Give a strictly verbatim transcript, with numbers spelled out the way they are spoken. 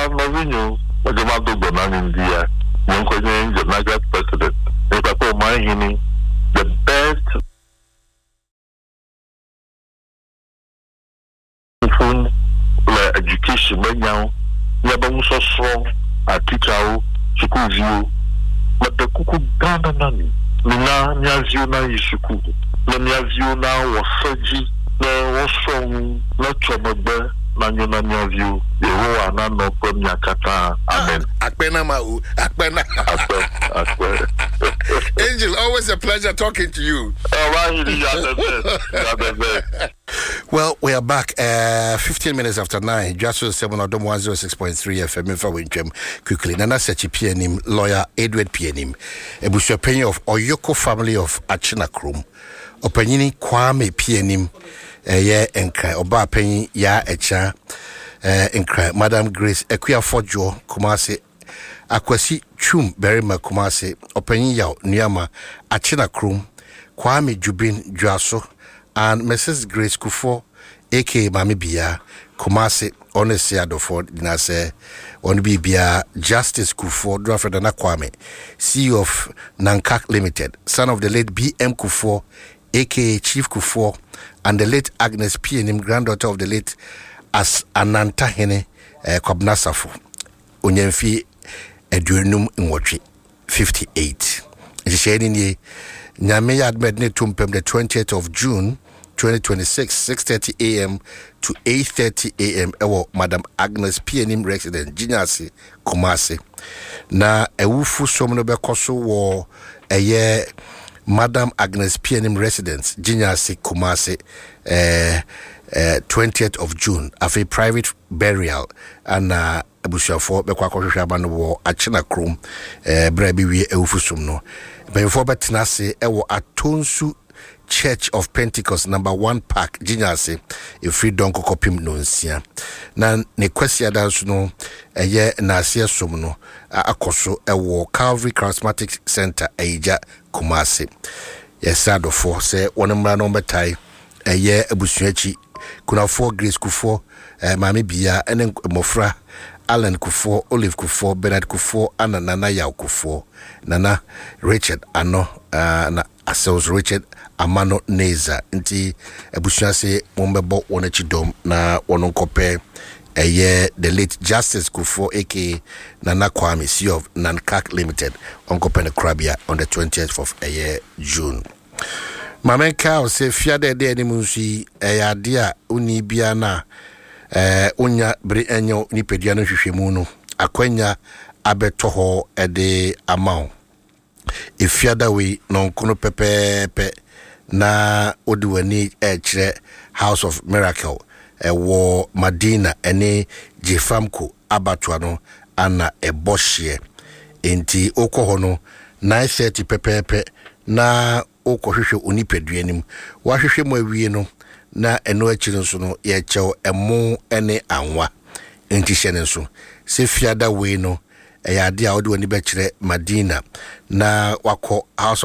Mavinho, what the man do Bonan India, young Queen, the Naga president. If I told my hini, the best phone education, right now, never was so strong, a teacher, school view, but the cuckoo Ghana Nani, Nina, Niazuna is school, Niazuna was surgery, no, was strong, not trouble there. Nanyona nyavio ewo anano pom yakata amen akpena mau akpena Angel, always a pleasure talking to you. Well, we are back uh, fifteen minutes after nine. Just so seven of them one oh six point three F M for Winchem quickly. Nana Sechi P N M lawyer Edward P N M Ebusua Penny of Oyoko family of Achina Krum Openyini Kwame P N M eh enkra oba penyi ya echa eh enkra Madam Grace Equia Fojo Kumase Akwasi Chum Berima Kumase Openyi ya Niama Achina Krum Kwame Jubin Juaso and Missus Grace Kufo aka Mami Bia Kumase Honestly Adofo Dinase on Bibia Justice Kufo Drafredana Kwame C E O of Nankak Limited, son of the late B M Kufo aka Chief Kufo, and the late Agnes P N M, granddaughter of the late As Ananta Hene uh, Kwabnasafo Onyemfi Edunum Nwotwe fifty-eight. Jisheni ni Nyame Admed ne tumpem the twentieth of June twenty twenty-six, six thirty a m to eight thirty a m ewo Madam Agnes P N M resident Jinyasi Kumase. Na ewufu somno bekoso wo eye Madam Agnes P N M residence, Jinyasi Kumase, uh, uh, twentieth of June, of a private burial, and uh, Abushafo, Bekwako Shaban war, Achina Krum, uh, Brebi Eufusumno. Before Betinase, Ewo Atonsu Church of Pentecost, number one park, Jinyasi, a free donko copim nonsia. Nan ne question dance no, a year Nasia Sumno, Akoso, Ewo Calvary Charismatic Center, Aja. Kumase. Yes, sado for say one number number tie a year Abusuachi kuna four Grace Kufo, Mami Bia, and then Mofra, Alan Kufo, Olive Kufo, Bernard Kufo, and Nana Yao Kufo, Nana Richard Ano, uh, Asels Richard Amano Neza, Inti Abusuase Mombebo Onechidom, na Ononkope. A year the late Justice Kufo aka Nana Kwame C E O of Nankak Limited Uncle Penacrabia on the twentieth of a year June. Mamenka o se fiade de animusi e adia uni biana eh unya bre enyo ni pedua no hwehwemu no akwanya abeto ho e de amount e fiada we non kono pepepe na odiwani e kire House of Miracle ewo Madina ene Jefamko abatwa no ana ebohye enti okoho no nine thirty pepepe na okohwehwe onipaduanim wa hwehwe mu awie no na eno akiri nso no ye chew emo ene anwa enti hye ne nso se fiada we no e ya de a ode wani be kire Madina na wako House